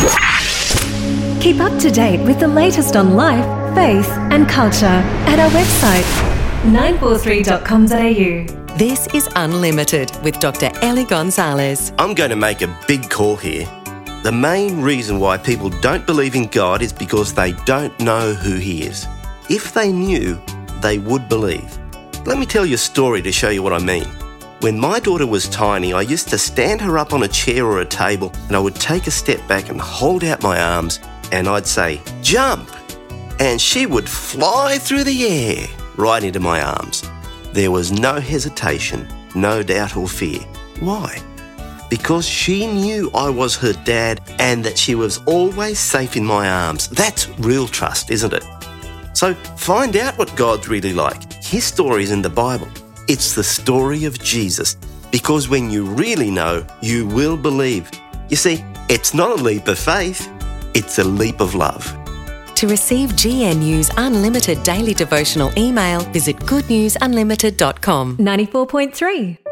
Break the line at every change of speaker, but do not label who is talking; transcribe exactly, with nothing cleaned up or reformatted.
Keep up to date with the latest on life, faith and culture at our website, nine four three dot com dot a u.
This is Unlimited with Doctor Ellie Gonzalez.
I'm going to make a big call here. The main reason why people don't believe in God is because they don't know who He is. If they knew, they would believe. Let me tell you a story to show you what I mean. When my daughter was tiny, I used to stand her up on a chair or a table and I would take a step back and hold out my arms and I'd say, "Jump!" And she would fly through the air right into my arms. There was no hesitation, no doubt or fear. Why? Because she knew I was her dad and that she was always safe in my arms. That's real trust, isn't it? So find out what God's really like. His story is in the Bible. It's the story of Jesus. Because when you really know, you will believe. You see, it's not a leap of faith, it's a leap of love.
To receive G N U's Unlimited daily devotional email, visit good news unlimited dot com.
ninety-four point three